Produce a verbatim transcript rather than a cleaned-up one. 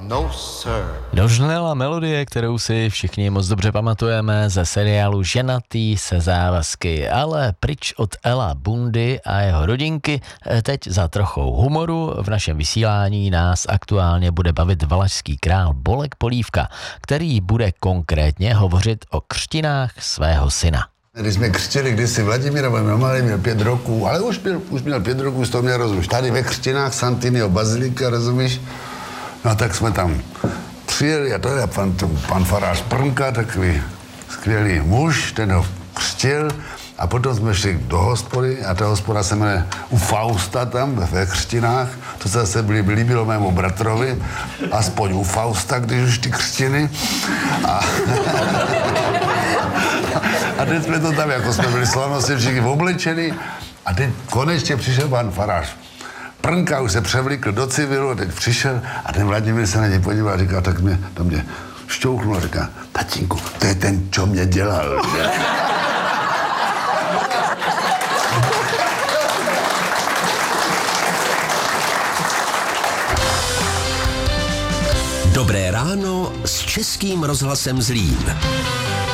No, sir. Dožnela melodie, kterou si všichni moc dobře pamatujeme ze seriálu Ženatý se závazky, ale pryč od Ela Bundy a jeho rodinky. Teď za trochou humoru v našem vysílání nás aktuálně bude bavit valašský král Bolek Polívka, který bude konkrétně hovořit o křtinách svého syna. Když jsme křtili kdysi Vladimíra, byl malý, měl pět roků, ale už měl, už měl pět roků, z toho měl rozumíš. Tady ve křtinách Santiniho bazilika, rozumíš? No tak jsme tam přijeli a to je pan, pan farář Prnka, takový skvělý muž, ten ho křtil a potom jsme šli do hospody a ta hospoda se jmenuje u Fausta tam ve křtinách, to se zase líbilo mému bratrovi, aspoň u Fausta, když už ty křtiny. A, a teď jsme to tam, jako jsme byli slavnostně všichni oblečení a teď konečně přišel pan farář Prnka, už se převlíkl do civilu a teď přišel a ten Vladimír se na něj podíval a říká, tak mě, to mě šťouchnul a říká, tatínku, to je ten, čo mě dělal. Dobré ráno s Českým rozhlasem Zlín.